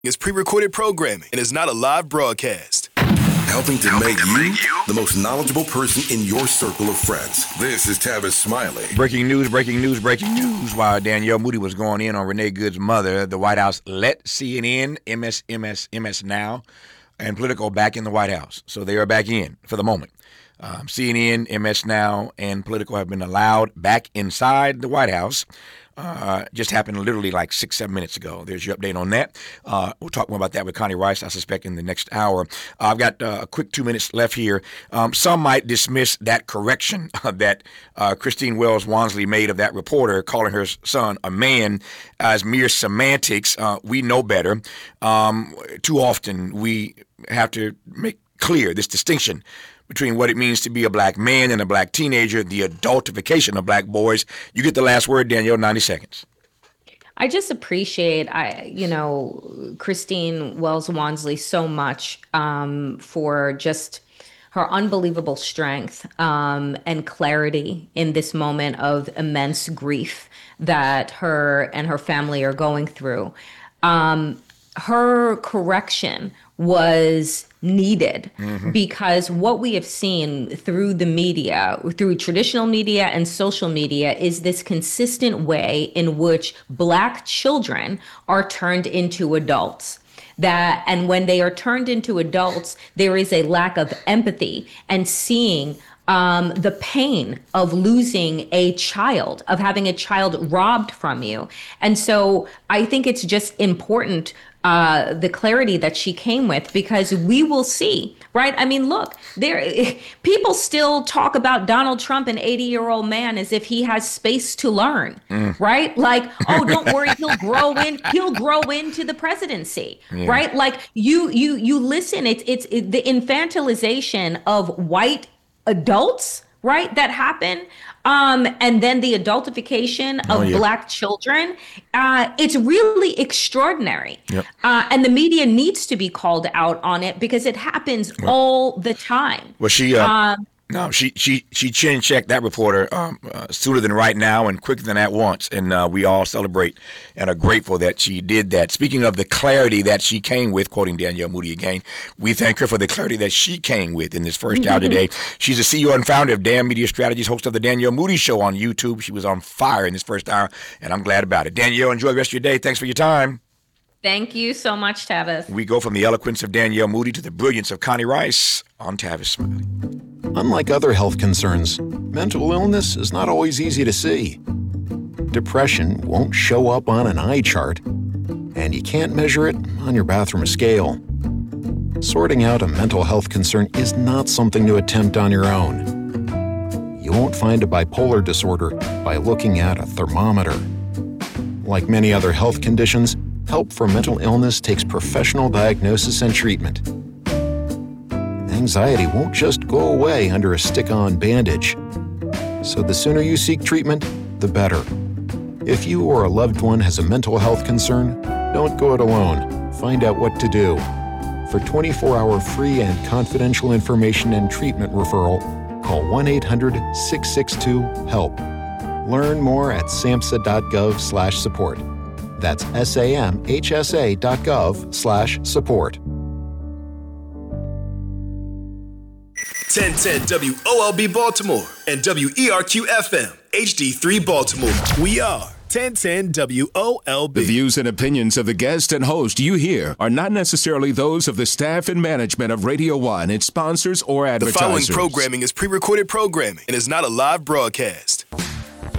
Is pre-recorded programming and is not a live broadcast. Helping to make you the most knowledgeable person in your circle of friends. This is Tavis Smiley. Breaking news. While Danielle Moody was going in on Renee Good's mother, the White House let CNN, MS Now, and Politico back in the White House. So they are back in for the moment. CNN, MS Now, and Politico have been allowed back inside the White House. Just happened literally like 6-7 minutes ago. There's your update on that. We'll talk more about that with Connie Rice, I suspect, in the next hour. I've got a quick 2 minutes left here. Some might dismiss that correction that Christine Wells Wansley made of that reporter calling her son a man as mere semantics. We know better. Too often we have to make clear this distinction between what it means to be a black man and a black teenager, the adultification of black boys. You get the last word, Danielle, 90 seconds. I just appreciate, Christine Wells Wansley so much for just her unbelievable strength and clarity in this moment of immense grief that her and her family are going through. Her correction was needed because what we have seen through the media, through traditional media and social media, is this consistent way in which black children are turned into adults. And when they are turned into adults, there is a lack of empathy and seeing the pain of losing a child, of having a child robbed from you. And so I think it's just important, the clarity that she came with, because we will see, right? I mean, look, people still talk about Donald Trump, an 80-year-old man, as if he has space to learn, right? Like, oh, don't worry, he'll grow into the presidency, right? Like you listen, it's the infantilization of white adults, right, that happen, and then the adultification of black children. It's really extraordinary. And the media needs to be called out on it because it happens all the time. Well, she chin checked that reporter sooner than right now and quicker than at once, and we all celebrate and are grateful that she did that. Speaking of the clarity that she came with, quoting Danielle Moody again, we thank her for the clarity that she came with in this first hour today. She's the CEO and founder of Damn Media Strategies, host of the Danielle Moody Show on YouTube. She was on fire in this first hour, and I'm glad about it. Danielle, enjoy the rest of your day. Thanks for your time. Thank you so much, Tavis. We go from the eloquence of Danielle Moody to the brilliance of Connie Rice on Tavis Smiley. Unlike other health concerns, mental illness is not always easy to see. Depression won't show up on an eye chart, and you can't measure it on your bathroom scale. Sorting out a mental health concern is not something to attempt on your own. You won't find a bipolar disorder by looking at a thermometer. Like many other health conditions, help for mental illness takes professional diagnosis and treatment. Anxiety won't just go away under a stick-on bandage. So the sooner you seek treatment, the better. If you or a loved one has a mental health concern, don't go it alone. Find out what to do. For 24-hour free and confidential information and treatment referral, call 1-800-662-HELP. Learn more at samhsa.gov/support. That's samhsa.gov/support. 1010 WOLB Baltimore and WERQ-FM HD3 Baltimore. We are 1010 WOLB. The views and opinions of the guest and host you hear are not necessarily those of the staff and management of Radio 1, its sponsors, or advertisers. The following programming is pre-recorded programming and is not a live broadcast.